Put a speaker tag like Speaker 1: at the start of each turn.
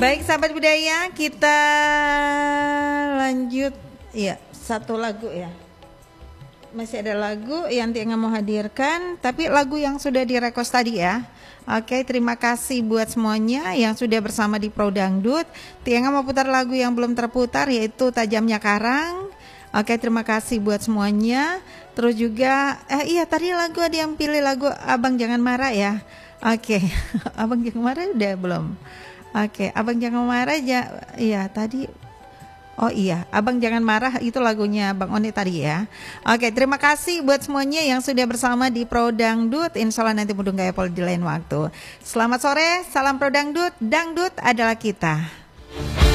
Speaker 1: Baik sahabat budaya, kita lanjut ya, satu lagu ya. Masih ada lagu yang Tienga mau hadirkan, tapi lagu yang sudah direkos tadi ya. Oke, terima kasih buat semuanya yang sudah bersama di Pro Dangdut. Tienga mau putar lagu yang belum terputar, yaitu Tajamnya Karang. Oke, terima kasih buat semuanya. Terus juga, iya tadi lagu ada yang pilih lagu Abang Jangan Marah ya. Oke, Abang Jangan Marah udah belum? Oke, Abang Jangan Marah aja. Iya tadi. Oh iya, Abang Jangan Marah itu lagunya Bang Oni tadi ya. Oke, terima kasih buat semuanya yang sudah bersama di Pro Dangdut. Insya Allah nanti mudung gaya pol di lain waktu. Selamat sore, salam Pro Dangdut. Dangdut adalah kita.